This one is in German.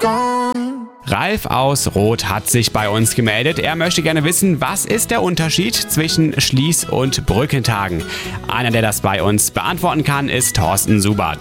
Ralf aus Roth hat sich bei uns gemeldet. Er möchte gerne wissen, was ist der Unterschied zwischen Schließ- und Brückentagen? Einer, der das bei uns beantworten kann, ist Thorsten Subert.